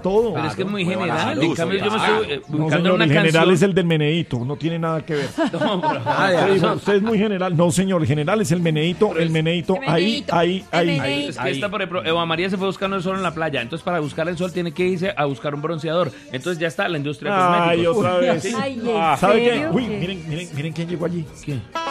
todo. Pero es que es muy general. Claro, En cambio, yo me estoy No, buscando señor, una el general canción. es el del Meneíto, no tiene nada que ver. No, pero- Usted dijo, usted es muy general. No, señor, el general es el Meneíto, el Meneíto. Ahí, ahí, ahí. Es que esta, por ejemplo, Eva María se fue buscando el sol en la playa. Entonces, para buscar el sol, tiene que irse a buscar un bronceador. Entonces, ya está la industria de Ay, cosméticos. otra vez. Sí. Ay, ¿en ¿Sabe qué? serio? Uy, miren quién llegó allí. ¿Qué?